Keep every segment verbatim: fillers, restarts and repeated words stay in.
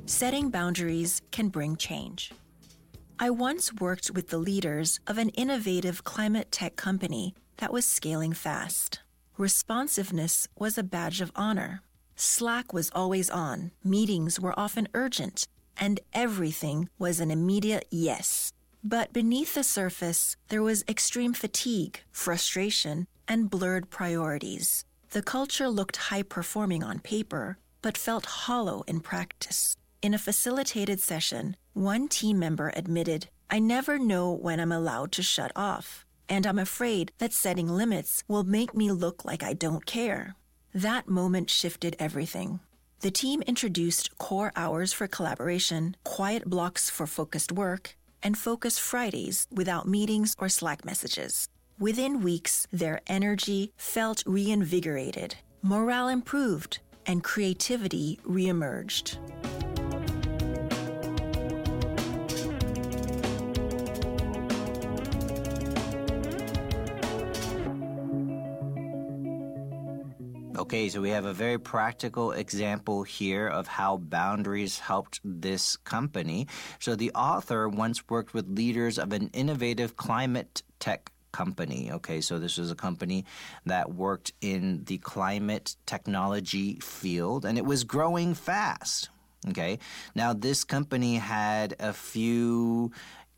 setting boundaries can bring change. I once worked with the leaders of an innovative climate tech company that was scaling fast. Responsiveness was a badge of honor. Slack was always on, meetings were often urgent, and everything was an immediate yes. But beneath the surface, there was extreme fatigue, frustration, and blurred priorities. The culture looked high-performing on paper, but felt hollow in practice. In a facilitated session, one team member admitted, "I never know when I'm allowed to shut off, and I'm afraid that setting limits will make me look like I don't care." That moment shifted everything. The team introduced core hours for collaboration, quiet blocks for focused work, and focus Fridays without meetings or Slack messages. Within weeks, their energy felt reinvigorated, morale improved, and creativity reemerged. Okay, so we have a very practical example here of how boundaries helped this company. So the author once worked with leaders of an innovative climate tech company. Okay, so this was a company that worked in the climate technology field, and it was growing fast. Okay, now this company had a few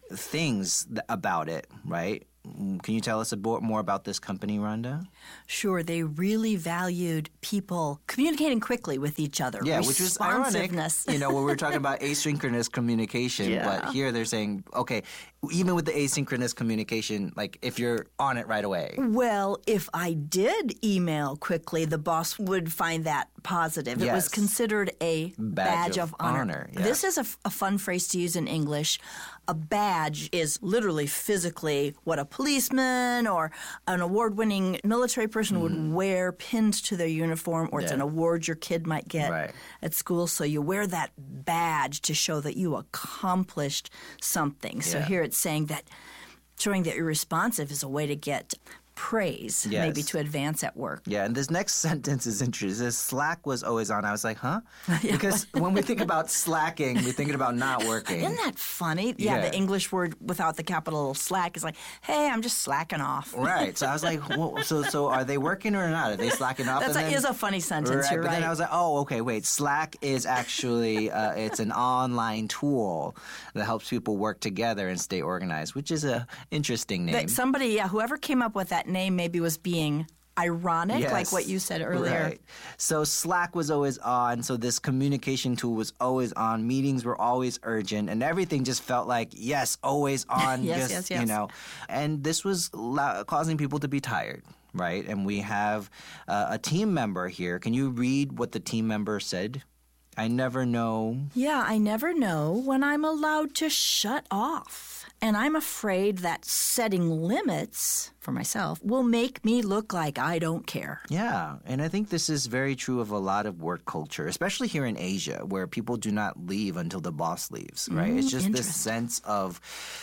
things about it, right? Can you tell us a bit more about this company, Rhonda? Sure. They really valued people communicating quickly with each other. Yeah, which was ironic, you know, when we were talking about asynchronous communication. Yeah. But here they're saying, okay, even with the asynchronous communication, like if you're on it right away. Well, if I did email quickly, the boss would find that positive. Yes. It was considered a badge, badge of, of honor. honor, yeah. This is a, a fun phrase to use in English. A badge is literally physically what a policeman or an award-winning military person mm. would wear pinned to their uniform, or yeah. it's an award your kid might get right. at school. So you wear that badge to show that you accomplished something. So yeah. here it's saying that showing that you're responsive is a way to get praise, yes. maybe to advance at work. Yeah, and this next sentence is interesting. It says, Slack was always on. I was like, huh? Yeah. Because when we think about slacking, we're thinking about not working. Isn't that funny? Yeah, Yeah. the English word without the capital slack is like, hey, I'm just slacking off. Right. So I was like, well, so so are they working or not? Are they slacking off? That is a funny sentence. Right, You're but right. then I was like, oh, okay, wait. Slack is actually uh, it's an online tool that helps people work together and stay organized, which is a interesting name. That somebody, yeah, whoever came up with that name maybe was being ironic, yes. like what you said earlier. Right. So Slack was always on. So this communication tool was always on. Meetings were always urgent, and everything just felt like, yes, always on. yes, just, yes, yes. You know, and this was la- causing people to be tired. Right. And we have uh, a team member here. Can you read what the team member said? I never know. Yeah, I never know when I'm allowed to shut off. And I'm afraid that setting limits for myself will make me look like I don't care. Yeah, and I think this is very true of a lot of work culture, especially here in Asia, where people do not leave until the boss leaves, right? Mm, it's just this sense of,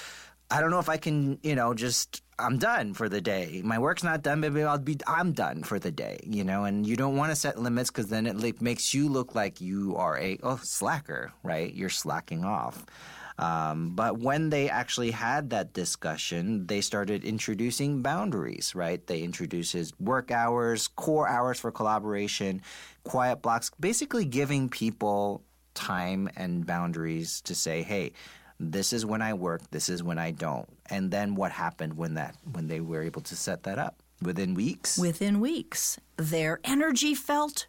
I don't know if I can, you know, just... I'm done for the day. My work's not done. Maybe I'll be. I'm done for the day. You know, and you don't want to set limits because then it like, makes you look like you are a oh, slacker, right? You're slacking off. Um, but when they actually had that discussion, they started introducing boundaries, right? They introduced his work hours, core hours for collaboration, quiet blocks, basically giving people time and boundaries to say, hey, this is when I work, this is when I don't. And then what happened when that when they were able to set that up? Within weeks? Within weeks. Their energy felt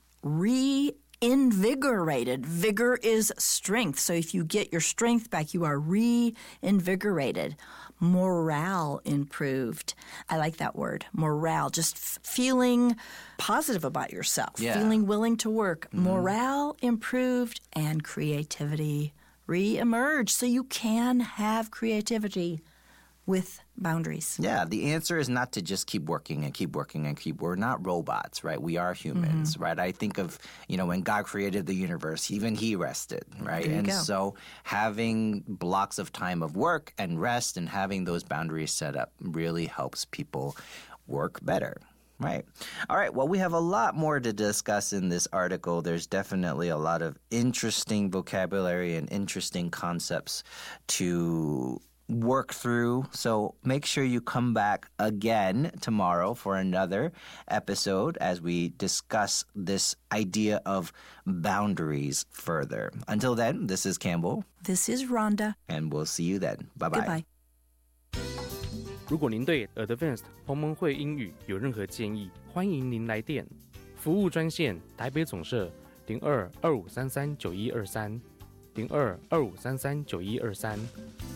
reinvigorated. Vigor is strength. So if you get your strength back, you are reinvigorated. Morale improved. I like that word, morale. Just f- feeling positive about yourself, yeah. feeling willing to work. Mm-hmm. Morale improved and creativity re-emerge, so you can have creativity with boundaries. Yeah, the answer is not to just keep working and keep working and keep. We're not robots, right? We are humans, mm-hmm. right? I think of, you know, when God created the universe, even he rested, right? There you and go. So having blocks of time of work and rest and having those boundaries set up really helps people work better. Right. All right. Well, we have a lot more to discuss in this article. There's definitely a lot of interesting vocabulary and interesting concepts to work through. So make sure you come back again tomorrow for another episode as we discuss this idea of boundaries further. Until then, this is Campbell. This is Rhonda. And we'll see you then. Bye-bye. Goodbye. 如果您对 Advanced 彭蒙会英语有任何建议，欢迎您来电。服务专线台北总社零二二五三三九一二三零二二五三三九一二三。